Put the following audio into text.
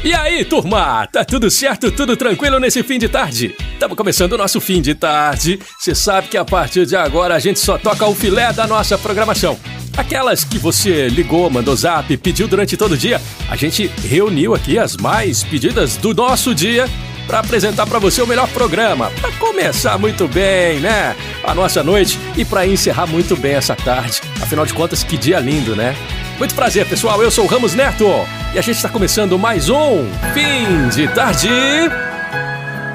E aí, turma? Tá tudo certo? Tudo tranquilo nesse fim de tarde? Estamos começando o nosso fim de tarde. Você sabe que a partir de agora a gente só toca o filé da nossa programação. Aquelas que você ligou, mandou zap, pediu durante todo o dia. A gente reuniu aqui as mais pedidas do nosso dia para apresentar para você o melhor programa. Para começar muito bem, né? A nossa noite e para encerrar muito bem essa tarde. Afinal de contas, que dia lindo, né? Muito prazer, pessoal. Eu sou o Ramos Neto e a gente está começando mais um Fim de Tarde